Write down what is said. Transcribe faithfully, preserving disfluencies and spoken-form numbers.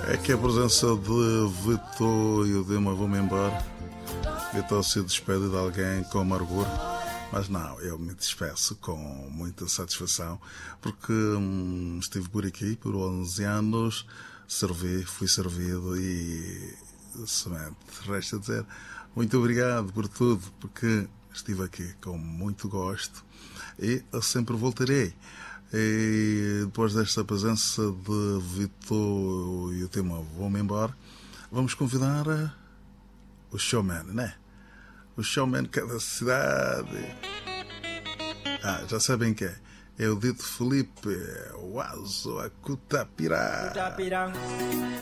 É que a presença de Vitor e o Dima vão-me embora. Vitor se despede de alguém com amargura. Mas não, eu me despeço com muita satisfação, porque hum, estive por aqui por onze anos, servi, fui servido e somente resta dizer muito obrigado por tudo, porque estive aqui com muito gosto e eu sempre voltarei. E depois desta presença de Vitor e o tema Vou-me embora, vamos convidar o showman, né? O showman que é da cidade. Ah, já sabem quem é. É o Dito Felipe, o Azo, a Cutapirá.